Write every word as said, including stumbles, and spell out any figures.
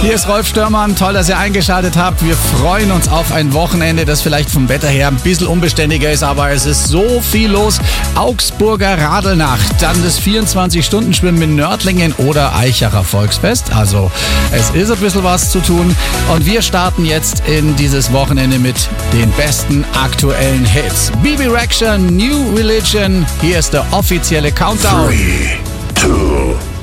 Hier ist Rolf Störmann. Toll, dass ihr eingeschaltet habt. Wir freuen uns auf ein Wochenende, das vielleicht vom Wetter her ein bisschen unbeständiger ist, aber es ist so viel los. Augsburger Radelnacht, dann das vierundzwanzig-Stunden-Schwimmen in Nördlingen oder Aichacher Volksfest. Also es ist ein bisschen was zu tun. Und wir starten jetzt in dieses Wochenende mit den besten aktuellen Hits. Bebe Rexha, New Religion. Hier ist der offizielle Countdown. Three, two,